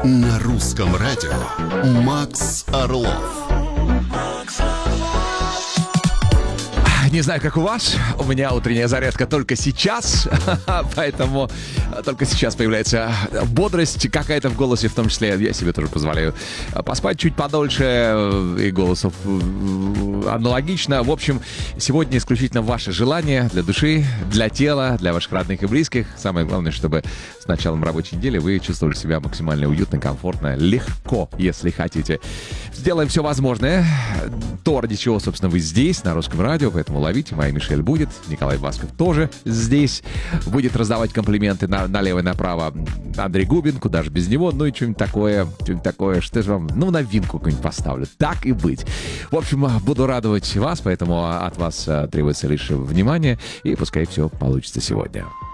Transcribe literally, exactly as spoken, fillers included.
На русском радио Макс Орлов. Не знаю, как у вас, у меня утренняя зарядка только сейчас, поэтому только сейчас появляется бодрость какая-то в голосе, в том числе я себе тоже позволяю поспать чуть подольше, и голосов аналогично. В общем, сегодня исключительно ваше желание для души, для тела, для ваших родных и близких. Самое главное, чтобы с началом рабочей недели вы чувствовали себя максимально уютно, комфортно, легко, если хотите. Сделаем все возможное. То, ради чего, собственно, вы здесь, на русском радио, поэтому ловите. Моя Мишель будет, Николай Басков тоже здесь. Будет раздавать комплименты на, налево и направо Андрей Губин, куда же без него. Ну и что-нибудь такое, что-нибудь такое, что же вам, ну, новинку какую-нибудь поставлю. Так и быть. В общем, буду радовать вас, поэтому от вас требуется лишь внимание, и пускай все получится сегодня.